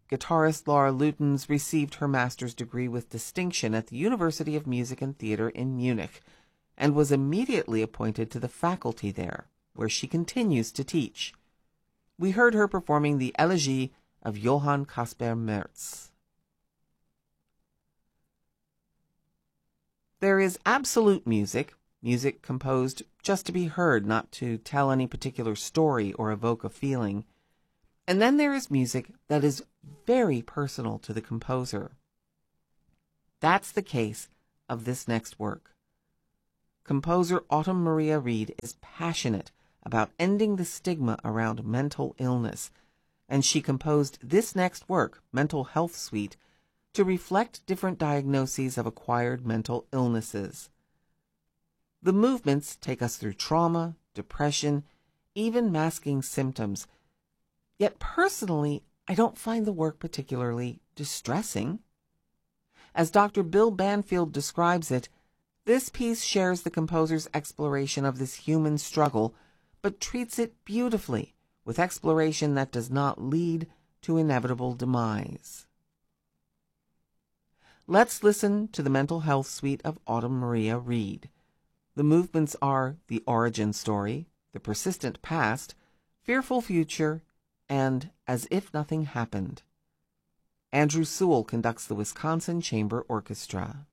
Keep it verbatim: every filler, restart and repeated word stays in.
guitarist Laura Lutens received her master's degree with distinction at the University of Music and Theater in Munich and was immediately appointed to the faculty there, where she continues to teach. We heard her performing the Elegie of Johann Caspar Merz. There is absolute music, music composed just to be heard, not to tell any particular story or evoke a feeling. And then there is music that is very personal to the composer. That's the case of this next work. Composer Autumn Maria Reed is passionate about ending the stigma around mental illness, and she composed this next work, Mental Health Suite, to reflect different diagnoses of acquired mental illnesses. The movements take us through trauma, depression, even masking symptoms. Yet personally, I don't find the work particularly distressing. As Doctor Bill Banfield describes it, this piece shares the composer's exploration of this human struggle, but treats it beautifully, with exploration that does not lead to inevitable demise. Let's listen to the Mental Health Suite of Autumn Maria Reed. The movements are the origin story, the persistent past, fearful future, and as if nothing happened. Andrew Sewell conducts the Wisconsin Chamber Orchestra.